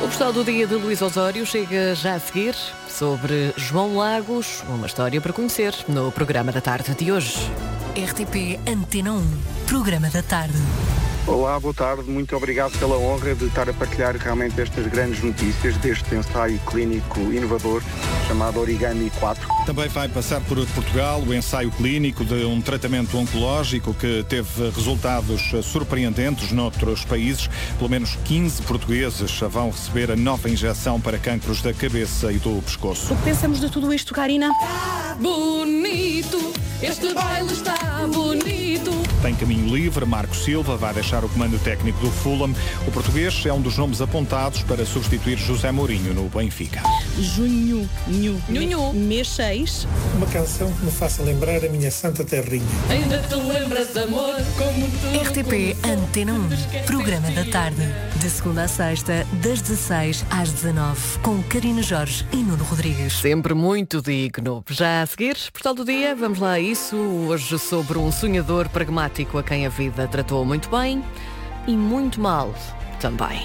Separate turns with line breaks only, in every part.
O postal do dia de Luís Osório chega já a seguir, sobre João Lagos, uma história para conhecer no programa da tarde de hoje.
RTP Antena 1, programa da tarde.
Olá, boa tarde. Muito obrigado pela honra de estar a partilhar realmente estas grandes notícias deste ensaio clínico inovador chamado Origami 4.
Também vai passar por Portugal o ensaio clínico de um tratamento oncológico que teve resultados surpreendentes noutros países. Pelo menos 15 portugueses vão receber a nova injeção para cancros da cabeça e do pescoço.
O que pensamos de tudo isto, Karina?
Bonito, este baile está bonito.
Tem caminho livre, Marco Silva vai deixar o comando técnico do Fulham. O português é um dos nomes apontados para substituir José Mourinho no Benfica.
Junho,
mês
6.
Uma canção que me faça lembrar a minha santa terrinha.
Ainda te lembras, amor, como tu.
RTP Antena 1, programa da tarde. De segunda a sexta, das 16 às 19, com Karina Jorge e Nuno Rodrigues.
Sempre muito digno. Já a seguir, postal do dia, vamos lá a isso. Hoje sobre um sonhador pragmático a quem a vida tratou muito bem e muito mal também.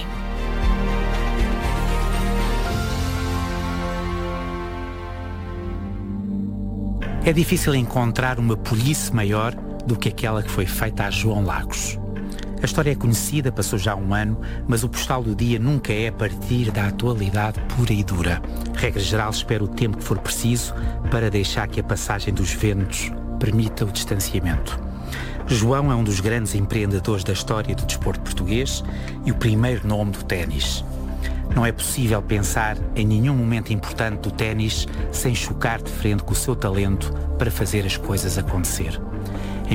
É difícil encontrar uma polícia maior do que aquela que foi feita a João Lagos. A história é conhecida, passou já um ano, mas o postal do dia nunca é a partir da atualidade pura e dura. Regra geral, espera o tempo que for preciso para deixar que a passagem dos ventos permita o distanciamento. João é um dos grandes empreendedores da história do desporto português e o primeiro nome do ténis. Não é possível pensar em nenhum momento importante do ténis sem chocar de frente com o seu talento para fazer as coisas acontecer. Em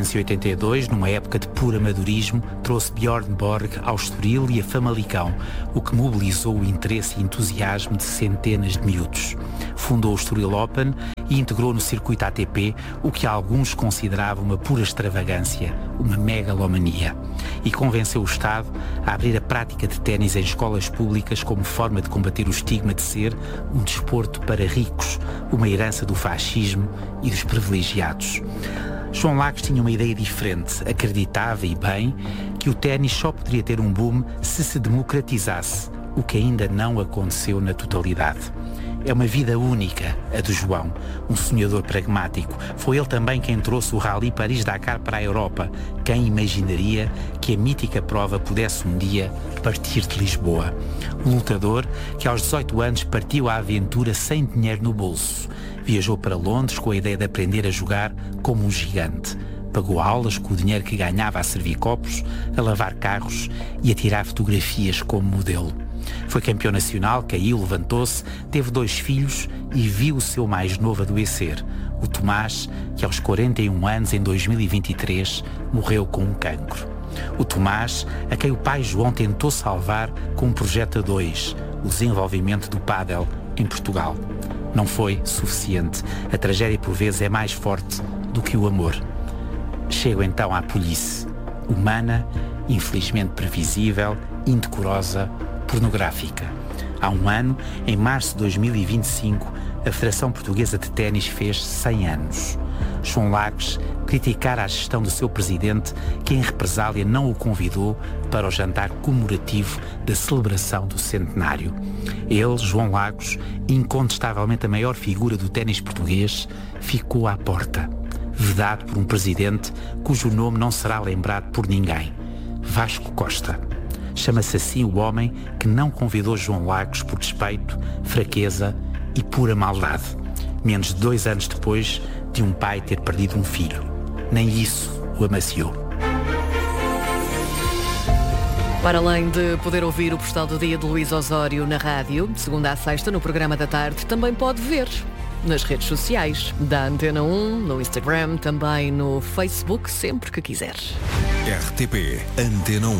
1982, numa época de puro amadorismo, trouxe Bjorn Borg ao Estoril e a Famalicão, o que mobilizou o interesse e entusiasmo de centenas de miúdos. Fundou o Estoril Open e integrou no circuito ATP o que alguns consideravam uma pura extravagância, uma megalomania. E convenceu o Estado a abrir a prática de ténis em escolas públicas como forma de combater o estigma de ser um desporto para ricos, uma herança do fascismo e dos privilegiados. João Lagos tinha uma ideia diferente. Acreditava, e bem, que o ténis só poderia ter um boom se democratizasse, o que ainda não aconteceu na totalidade. É uma vida única, a do João, um sonhador pragmático. Foi ele também quem trouxe o Rally Paris-Dakar para a Europa. Quem imaginaria que a mítica prova pudesse um dia partir de Lisboa? Um lutador que aos 18 anos partiu à aventura sem dinheiro no bolso. Viajou para Londres com a ideia de aprender a jogar como um gigante. Pagou aulas com o dinheiro que ganhava a servir copos, a lavar carros e a tirar fotografias como modelo. Foi campeão nacional, caiu, levantou-se, teve 2 filhos e viu o seu mais novo adoecer, o Tomás, que aos 41 anos, em 2023, morreu com um cancro. O Tomás, a quem o pai João tentou salvar com um projeto a 2, o desenvolvimento do pádel em Portugal. Não foi suficiente. A tragédia, por vezes, é mais forte do que o amor. Chego então à polícia. Humana, infelizmente previsível, indecorosa, pornográfica. Há um ano, em março de 2025, a Federação Portuguesa de Ténis fez 100 anos. João Lagos criticara a gestão do seu presidente, que em represália não o convidou para o jantar comemorativo da celebração do centenário. Ele, João Lagos, incontestavelmente a maior figura do ténis português, ficou à porta, vedado por um presidente cujo nome não será lembrado por ninguém, Vasco Costa. Chama-se assim o homem que não convidou João Lagos por despeito, fraqueza e pura maldade. Menos de 2 anos depois de um pai ter perdido um filho. Nem isso o amaciou.
Para além de poder ouvir o postal do dia de Luís Osório na rádio, de segunda a sexta, no programa da tarde, também pode ver nas redes sociais da Antena 1, no Instagram, também no Facebook, sempre que quiser.
RTP Antena 1.